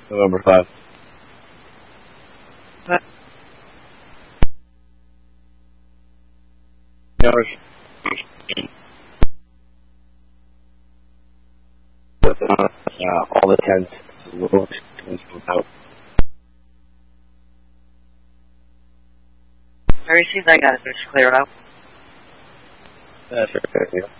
November 5. All the tents out. Very soon I got it. Just clear out. That's right.